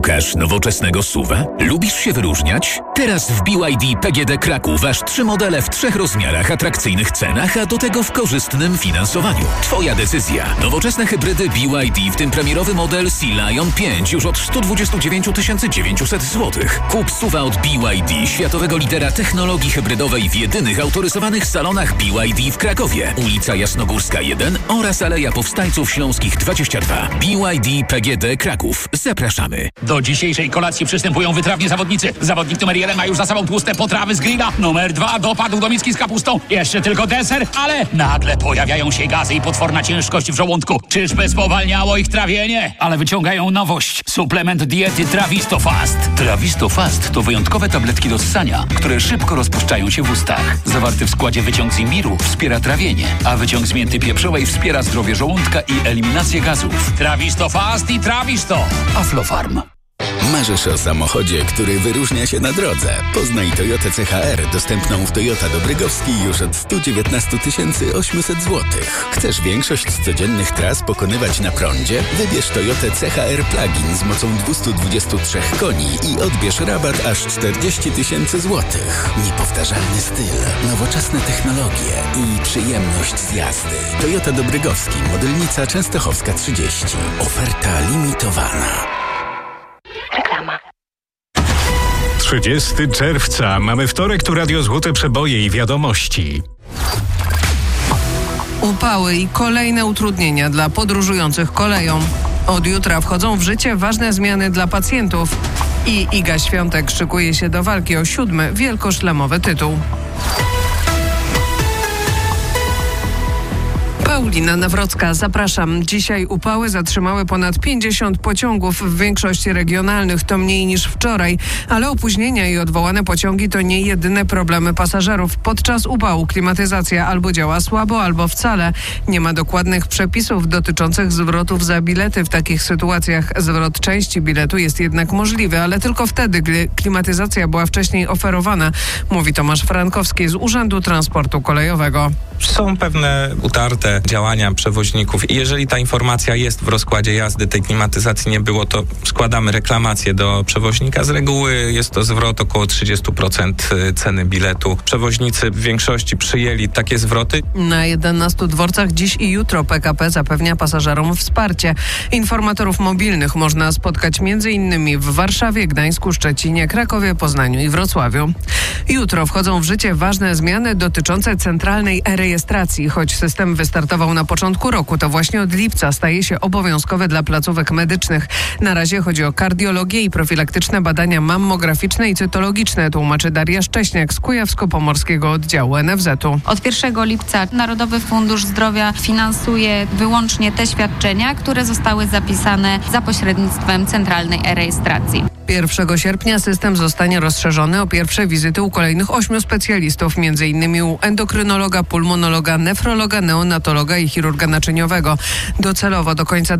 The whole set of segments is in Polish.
Szukasz nowoczesnego SUV-a? Lubisz się wyróżniać? Teraz w BYD PGD Kraków aż 3 modele w 3 rozmiarach, atrakcyjnych cenach, a do tego w korzystnym finansowaniu. Twoja decyzja. Nowoczesne hybrydy BYD, w tym premierowy model Sea Lion 5 już od 129 900 zł. Kup SUV-a od BYD, światowego lidera technologii hybrydowej w jedynych autoryzowanych salonach BYD w Krakowie. Ulica Jasnogórska 1 oraz Aleja Powstańców Śląskich 22. BYD PGD Kraków. Zapraszamy. Do dzisiejszej kolacji przystępują wytrawni zawodnicy. Zawodnik numer 1 ma już za sobą tłuste potrawy z grilla. Numer 2 dopadł do miski z kapustą. Jeszcze tylko deser, ale nagle pojawiają się gazy i potworna ciężkość w żołądku. Czyżby spowalniało ich trawienie? Ale wyciągają nowość. Suplement diety Trawisto Fast. Trawisto Fast to wyjątkowe tabletki do ssania, które szybko rozpuszczają się w ustach. Zawarty w składzie wyciąg z imbiru wspiera trawienie, a wyciąg z mięty pieprzowej wspiera zdrowie żołądka i eliminację gazów. Trawisto Fast i Trawisto. Aflofarm. Marzysz o samochodzie, który wyróżnia się na drodze? Poznaj Toyotę CHR, dostępną w Toyota Dobrygowski już od 119 800 zł. Chcesz większość codziennych tras pokonywać na prądzie? Wybierz Toyotę CHR Plug-in z mocą 223 koni i odbierz rabat aż 40 000 zł. Niepowtarzalny styl, nowoczesne technologie i przyjemność z jazdy. Toyota Dobrygowski, Modelnica Częstochowska 30. Oferta limitowana. Reklama. 30 czerwca. Mamy wtorek, tu Radio Złote Przeboje i wiadomości. Upały i kolejne utrudnienia dla podróżujących koleją. Od jutra wchodzą w życie ważne zmiany dla pacjentów. I Iga Świątek szykuje się do walki o 7. wielkoszlemowy tytuł. Paulina Nawrocka, zapraszam. Dzisiaj upały zatrzymały ponad 50 pociągów, w większości regionalnych, to mniej niż wczoraj, ale opóźnienia i odwołane pociągi to nie jedyne problemy pasażerów. Podczas upału klimatyzacja albo działa słabo, albo wcale. Nie ma dokładnych przepisów dotyczących zwrotów za bilety. W takich sytuacjach zwrot części biletu jest jednak możliwy, ale tylko wtedy, gdy klimatyzacja była wcześniej oferowana, mówi Tomasz Frankowski z Urzędu Transportu Kolejowego. Są pewne utarte działania przewoźników i jeżeli ta informacja jest w rozkładzie jazdy, tej klimatyzacji nie było, to składamy reklamację do przewoźnika. Z reguły jest to zwrot około 30% ceny biletu. Przewoźnicy w większości przyjęli takie zwroty. Na 11 dworcach dziś i jutro PKP zapewnia pasażerom wsparcie. Informatorów mobilnych można spotkać m.in. w Warszawie, Gdańsku, Szczecinie, Krakowie, Poznaniu i Wrocławiu. Jutro wchodzą w życie ważne zmiany dotyczące centralnej rejestracji. Choć system wystartował na początku roku, to właśnie od lipca staje się obowiązkowy dla placówek medycznych. Na razie chodzi o kardiologię i profilaktyczne badania mammograficzne i cytologiczne, tłumaczy Daria Szcześniak z Kujawsko-Pomorskiego Oddziału NFZ-u. Od 1 lipca Narodowy Fundusz Zdrowia finansuje wyłącznie te świadczenia, które zostały zapisane za pośrednictwem centralnej e-rejestracji. 1 sierpnia system zostanie rozszerzony o pierwsze wizyty u kolejnych 8 specjalistów, m.in. u endokrynologa, pulmonologa, nefrologa, neonatologa i chirurga naczyniowego. Docelowo do końca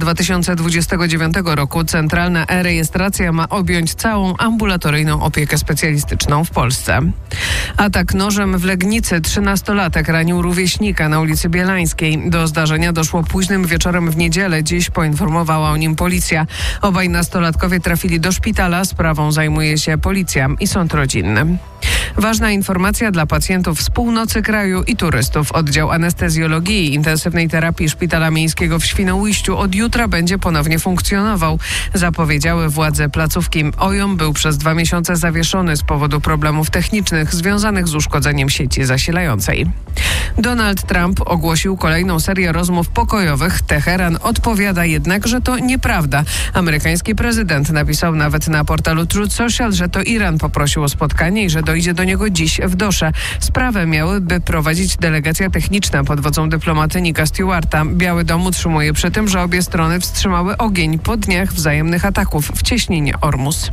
2029 roku centralna e-rejestracja ma objąć całą ambulatoryjną opiekę specjalistyczną w Polsce. Atak nożem w Legnicy. 13-latek ranił rówieśnika na ulicy Bielańskiej. Do zdarzenia doszło późnym wieczorem w niedzielę. Dziś poinformowała o nim policja. Obaj nastolatkowie trafili do szpitala. Sprawą zajmuje się policja i sąd rodzinny. Ważna informacja dla pacjentów z północy kraju i turystów. Oddział anestezjologii i intensywnej terapii Szpitala Miejskiego w Świnoujściu od jutra będzie ponownie funkcjonował. Zapowiedziały władze placówki. OJOM był przez 2 miesiące zawieszony z powodu problemów technicznych związanych z uszkodzeniem sieci zasilającej. Donald Trump ogłosił kolejną serię rozmów pokojowych. Teheran odpowiada jednak, że to nieprawda. Amerykański prezydent napisał nawet na portalu Truth Social, że to Iran poprosił o spotkanie i że dojdzie do niego dziś w Dosze. Sprawę miałyby prowadzić delegacja techniczna pod wodzą dyplomaty Nicka Stewarta. Biały Dom utrzymuje przy tym, że obie strony wstrzymały ogień po dniach wzajemnych ataków w cieśninie Ormus.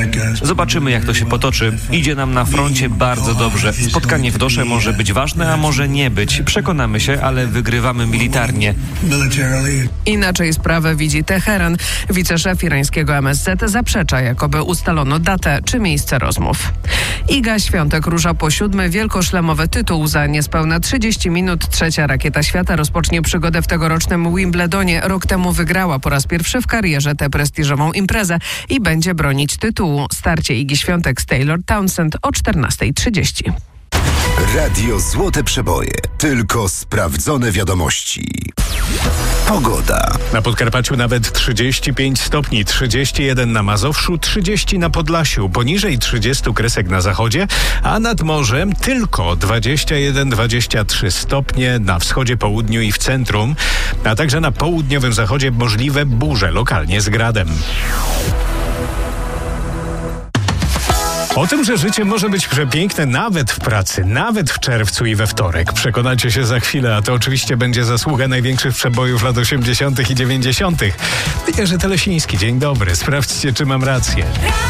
Zobaczymy, jak to się potoczy. Idzie nam na froncie bardzo dobrze. Spotkanie w Dosze może być ważne, a może może nie być. Przekonamy się, ale wygrywamy militarnie. Inaczej sprawę widzi Teheran. Wiceszef irańskiego MSZ zaprzecza, jakoby ustalono datę czy miejsce rozmów. Iga Świątek rusza po 7. wielkoszlemowy tytuł. Za niespełna 30 minut trzecia rakieta świata rozpocznie przygodę w tegorocznym Wimbledonie. Rok temu wygrała po raz pierwszy w karierze tę prestiżową imprezę i będzie bronić tytułu. Starcie Igi Świątek z Taylor Townsend o 14:30. Radio Złote Przeboje. Tylko sprawdzone wiadomości. Pogoda. Na Podkarpaciu nawet 35 stopni, 31 na Mazowszu, 30 na Podlasiu, poniżej 30 kresek na zachodzie, a nad morzem tylko 21-23 stopnie na wschodzie, południu i w centrum, a także na południowym zachodzie możliwe burze, lokalnie z gradem. O tym, że życie może być przepiękne nawet w pracy, nawet w czerwcu i we wtorek, przekonacie się za chwilę, a to oczywiście będzie zasługa największych przebojów lat 80. i 90. Jerzy Telesiński, dzień dobry, sprawdźcie, czy mam rację.